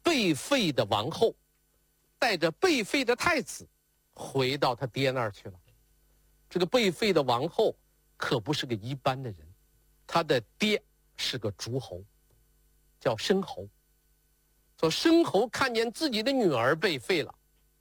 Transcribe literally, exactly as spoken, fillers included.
被废的王后带着被废的太子回到他爹那儿去了。这个被废的王后可不是个一般的人，他的爹是个诸侯，叫申侯。说申侯看见自己的女儿被废了，